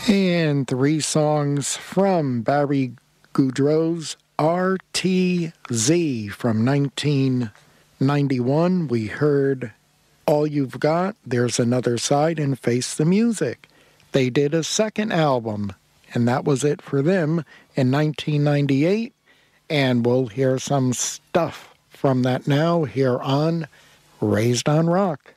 And three songs from Barry Goudreau's RTZ from 1991. We heard All You've Got, There's Another Side, and Face the Music. They did a second album, and that was it for them in 1998. And we'll hear some stuff from that now here on Raised on Rock.